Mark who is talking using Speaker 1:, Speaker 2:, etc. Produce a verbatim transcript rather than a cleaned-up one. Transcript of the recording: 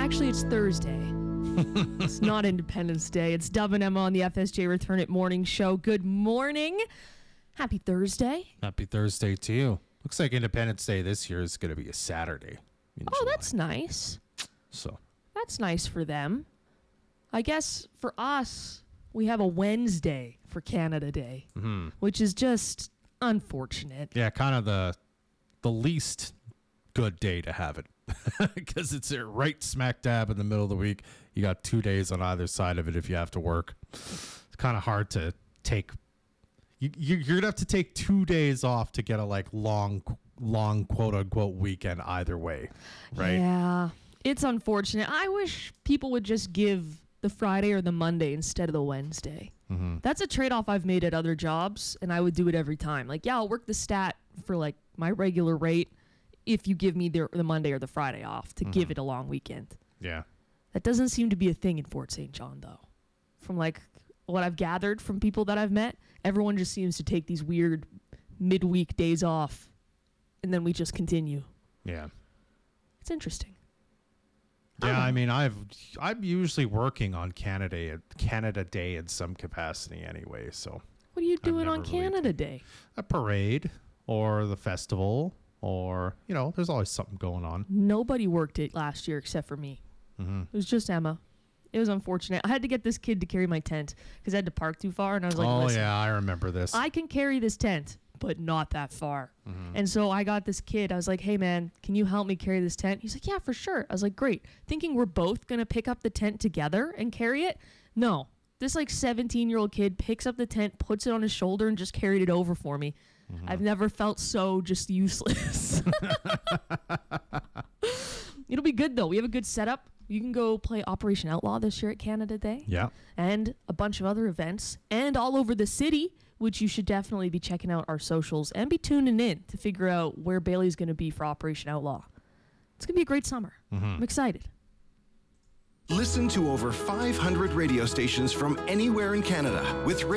Speaker 1: Actually, it's Thursday. It's not Independence Day. It's Dove and Emma on the F S J Return It Morning Show. Good morning. Happy Thursday.
Speaker 2: Happy Thursday to you. Looks like Independence Day this year is going to be a Saturday. in
Speaker 1: Oh,
Speaker 2: July.
Speaker 1: that's nice.
Speaker 2: So,
Speaker 1: That's nice for them. I guess for us, we have a Wednesday for Canada Day,
Speaker 2: mhm.
Speaker 1: which is just unfortunate.
Speaker 2: yeah, kind of the the least good day to have it because it's uh, right smack dab in the middle of the week. You got two days on either side of it if you have to work. It's kind of hard to take. You, you, you're gonna have to take two days off to get a like long, long quote unquote weekend either way, right?
Speaker 1: Yeah, it's unfortunate. I wish people would just give the Friday or the Monday instead of the Wednesday.
Speaker 2: Mm-hmm.
Speaker 1: That's a trade-off I've made at other jobs, and I would do it every time. Like, yeah, I'll work the stat for like my regular rate if you give me the, the Monday or the Friday off to
Speaker 2: Mm-hmm.
Speaker 1: give it a long weekend.
Speaker 2: Yeah.
Speaker 1: That doesn't seem to be a thing in Fort Saint John, though. From like what I've gathered from people that I've met, everyone just seems to take these weird midweek days off, and then we just continue.
Speaker 2: Yeah.
Speaker 1: It's interesting.
Speaker 2: Yeah, I mean, I've I'm usually working on Canada Canada Day in some capacity anyway. So
Speaker 1: What are you
Speaker 2: I've
Speaker 1: doing on
Speaker 2: never really
Speaker 1: Canada Day?
Speaker 2: a parade or the festival, or you know, there's always something going on.
Speaker 1: Nobody worked it last year except for me.
Speaker 2: Mm-hmm.
Speaker 1: It was just Emma. It was unfortunate. I had to get this kid to carry my tent because I had to park too far, and I was like,
Speaker 2: oh
Speaker 1: listen,
Speaker 2: yeah, I remember this.
Speaker 1: I can carry this tent, but not that far.
Speaker 2: Mm-hmm.
Speaker 1: And so I got this kid. I was like, hey, man, can you help me carry this tent? He's like, yeah, for sure. I was like, great. Thinking we're both going to pick up the tent together and carry it. No. This like seventeen-year-old kid picks up the tent, puts it on his shoulder, and just carried it over for me.
Speaker 2: Mm-hmm.
Speaker 1: I've never felt so just useless. It'll be good, though. We have a good setup. You can go play Operation Outlaw this year at Canada Day.
Speaker 2: Yeah.
Speaker 1: And a bunch of other events. And all over the city, which you should definitely be checking out our socials and be tuning in to figure out where Bailey's going to be for Operation Outlaw. It's going to be a great summer.
Speaker 2: Mm-hmm.
Speaker 1: I'm excited.
Speaker 3: Listen to over five hundred radio stations from anywhere in Canada with